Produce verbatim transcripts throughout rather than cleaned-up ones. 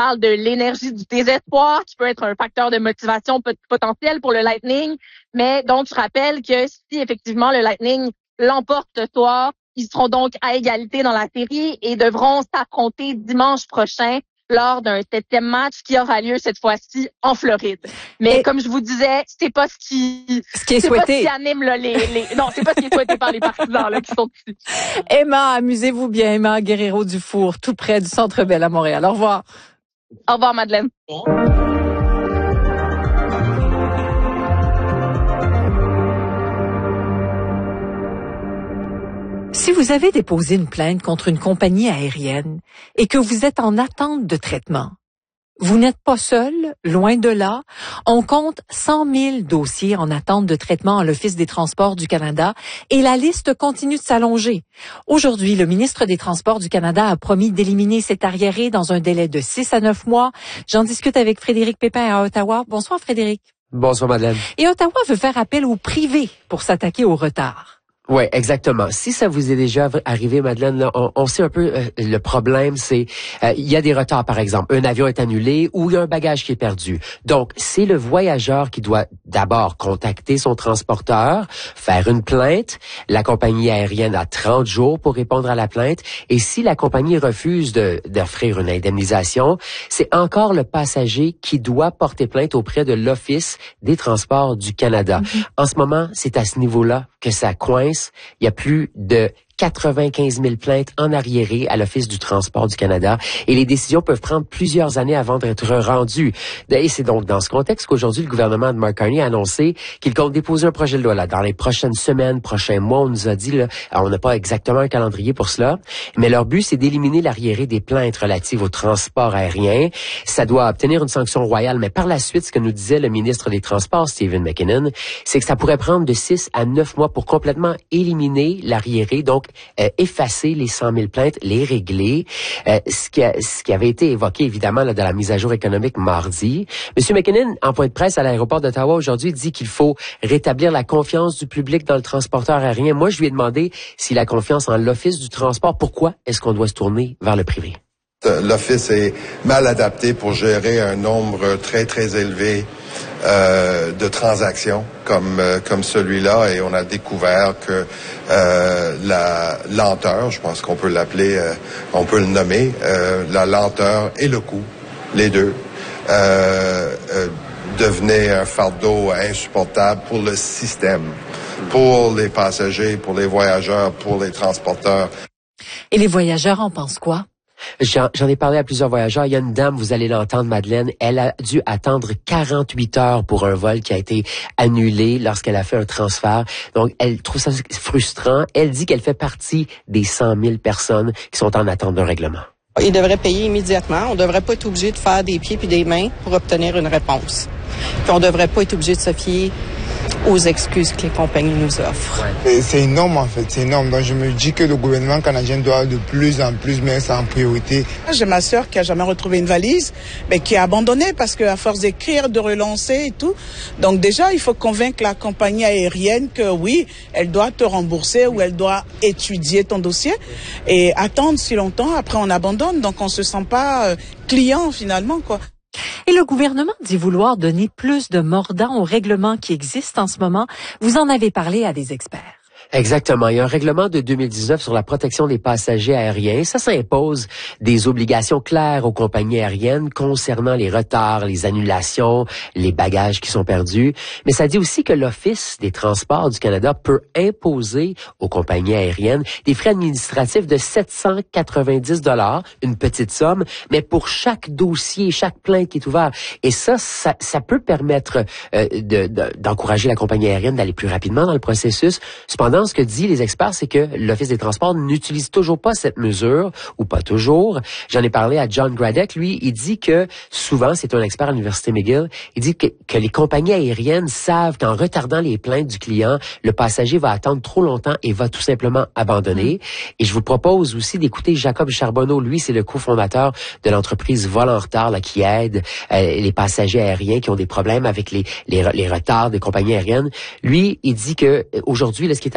parle de l'énergie du désespoir qui peut être un facteur de motivation pot- potentiel pour le Lightning. Mais donc, je rappelle que si effectivement le Lightning l'emporte ce soir, ils seront donc à égalité dans la série et devront s'affronter dimanche prochain lors d'un septième match qui aura lieu cette fois-ci en Floride. Mais et comme je vous disais, c'est pas ce qui, ce qui est c'est souhaité. pas ce qui anime là, les, les, non, c'est pas ce qui est souhaité par les partisans là qui sont ici. Emma, amusez-vous bien, Emma Guerrero-Dufour, tout près du Centre Bell à Montréal. Au revoir. Au revoir, Madeleine. Si vous avez déposé une plainte contre une compagnie aérienne et que vous êtes en attente de traitement, vous n'êtes pas seul, loin de là. On compte cent mille dossiers en attente de traitement à l'Office des Transports du Canada et la liste continue de s'allonger. Aujourd'hui, le ministre des Transports du Canada a promis d'éliminer cet arriéré dans un délai de six à neuf mois. J'en discute avec Frédéric Pépin à Ottawa. Bonsoir Frédéric. Bonsoir Madeleine. Et Ottawa veut faire appel au privé pour s'attaquer au retard. Oui, exactement. Si ça vous est déjà arrivé, Madeleine, là, on, on sait un peu euh, le problème, c'est euh, il y a des retards, par exemple. Un avion est annulé ou il y a un bagage qui est perdu. Donc, c'est le voyageur qui doit d'abord contacter son transporteur, faire une plainte. La compagnie aérienne a trente jours pour répondre à la plainte. Et si la compagnie refuse de, d'offrir une indemnisation, c'est encore le passager qui doit porter plainte auprès de l'Office des Transports du Canada. Mm-hmm. En ce moment, c'est à ce niveau-là que ça coince. Il y a plus de quatre-vingt-quinze mille plaintes en arriéré à l'Office du transport du Canada et les décisions peuvent prendre plusieurs années avant d'être rendues. Et c'est donc dans ce contexte qu'aujourd'hui, le gouvernement de Mark Carney a annoncé qu'il compte déposer un projet de loi là dans les prochaines semaines, prochains mois. On nous a dit, là, on n'a pas exactement un calendrier pour cela, mais leur but, c'est d'éliminer l'arriéré des plaintes relatives au transport aérien. Ça doit obtenir une sanction royale, mais par la suite, ce que nous disait le ministre des Transports, Stephen McKinnon, c'est que ça pourrait prendre de six à neuf mois pour complètement éliminer l'arriéré, donc Euh, effacer les cent mille plaintes, les régler, euh, ce, qui a, ce qui avait été évoqué évidemment là, dans la mise à jour économique mardi. Monsieur McKinnon, en point de presse à l'aéroport d'Ottawa aujourd'hui, dit qu'il faut rétablir la confiance du public dans le transporteur aérien. Moi, je lui ai demandé si la confiance en l'Office du transport, pourquoi est-ce qu'on doit se tourner vers le privé? L'Office est mal adapté pour gérer un nombre très, très élevé euh, de transactions comme euh, comme celui-là et on a découvert que euh, la lenteur, je pense qu'on peut l'appeler, euh, on peut le nommer, euh, la lenteur et le coût, les deux, euh, euh, devenaient un fardeau insupportable pour le système, pour les passagers, pour les voyageurs, pour les transporteurs. Et les voyageurs en pensent quoi? J'en, j'en ai parlé à plusieurs voyageurs. Il y a une dame, vous allez l'entendre, Madeleine, elle a dû attendre quarante-huit heures pour un vol qui a été annulé lorsqu'elle a fait un transfert. Donc, elle trouve ça frustrant. Elle dit qu'elle fait partie des cent mille personnes qui sont en attente d'un règlement. Ils devraient payer immédiatement. On devrait pas être obligé de faire des pieds puis des mains pour obtenir une réponse. Puis on devrait pas être obligé de se fier aux excuses que les compagnies nous offrent. Ouais. C'est énorme en fait, c'est énorme. Donc je me dis que le gouvernement canadien doit de plus en plus mettre ça en priorité. J'ai ma sœur qui a jamais retrouvé une valise, mais qui a abandonné parce qu'à force d'écrire, de relancer et tout. Donc déjà, il faut convaincre la compagnie aérienne que oui, elle doit te rembourser ou elle doit étudier ton dossier. Et attendre si longtemps, après on abandonne. Donc on se sent pas euh, client finalement, quoi. Et le gouvernement dit vouloir donner plus de mordant aux règlements qui existent en ce moment. Vous en avez parlé à des experts. Exactement. Il y a un règlement de deux mille dix-neuf sur la protection des passagers aériens. Ça, ça impose des obligations claires aux compagnies aériennes concernant les retards, les annulations, les bagages qui sont perdus. Mais ça dit aussi que l'Office des transports du Canada peut imposer aux compagnies aériennes des frais administratifs de sept cent quatre-vingt-dix dollars, une petite somme, mais pour chaque dossier, chaque plainte qui est ouvert. Et ça, ça, ça peut permettre euh, de, de, d'encourager la compagnie aérienne d'aller plus rapidement dans le processus. Cependant, ce que disent les experts, c'est que l'Office des transports n'utilise toujours pas cette mesure, ou pas toujours. J'en ai parlé à John Gradek. Lui, il dit que souvent, c'est un expert à l'Université McGill, il dit que, que les compagnies aériennes savent qu'en retardant les plaintes du client, le passager va attendre trop longtemps et va tout simplement abandonner. Mmh. Et je vous propose aussi d'écouter Jacob Charbonneau. Lui, c'est le cofondateur de l'entreprise Vol en retard là, qui aide euh, les passagers aériens qui ont des problèmes avec les, les, les retards des compagnies aériennes. Lui, il dit que aujourd'hui, là, ce qui est annoncé,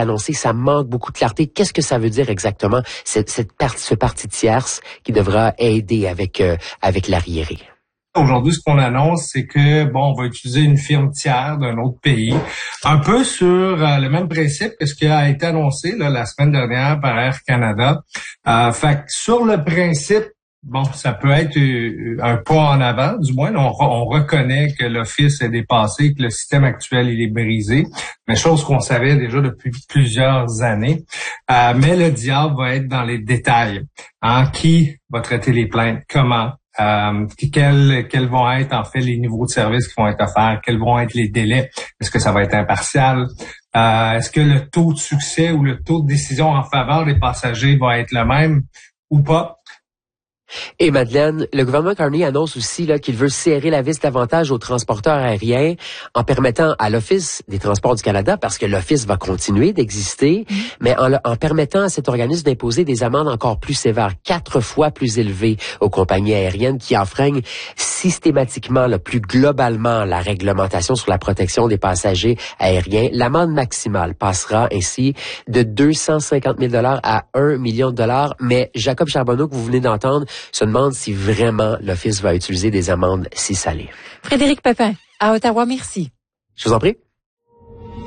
annoncé, ça manque beaucoup de clarté. Qu'est-ce que ça veut dire exactement, cette, cette partie, ce parti tierce qui devra aider avec, euh, avec l'arriéré? Aujourd'hui, ce qu'on annonce, c'est que, bon, on va utiliser une firme tiers d'un autre pays, un peu sur euh, le même principe que ce qui a été annoncé là, la semaine dernière par Air Canada. Euh, fait que sur le principe, bon, ça peut être un pas en avant, du moins. On, on reconnaît que l'Office est dépassé, que le système actuel il est brisé, mais chose qu'on savait déjà depuis plusieurs années. Euh, mais le diable va être dans les détails. Hein? Qui va traiter les plaintes? Comment? Euh, quels, quels vont être en fait les niveaux de service qui vont être offerts? Quels vont être les délais? Est-ce que ça va être impartial? Euh, est-ce que le taux de succès ou le taux de décision en faveur des passagers va être le même ou pas? Et Madeleine, le gouvernement Carney annonce aussi là qu'il veut serrer la vis davantage aux transporteurs aériens en permettant à l'Office des transports du Canada, parce que l'Office va continuer d'exister, mmh. mais en, en permettant à cet organisme d'imposer des amendes encore plus sévères, quatre fois plus élevées aux compagnies aériennes qui enfreignent systématiquement, là, plus globalement, la réglementation sur la protection des passagers aériens. L'amende maximale passera ainsi de deux cent cinquante mille dollars à un million de dollars. Mais Jacob Charbonneau, que vous venez d'entendre, se demande si vraiment l'Office va utiliser des amendes si salées. Frédéric Pépin, à Ottawa, merci. Je vous en prie.